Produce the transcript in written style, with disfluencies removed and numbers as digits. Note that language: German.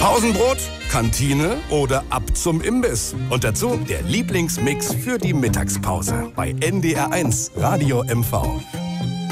Pausenbrot, Kantine oder ab zum Imbiss. Und dazu der Lieblingsmix für die Mittagspause bei NDR1 Radio MV.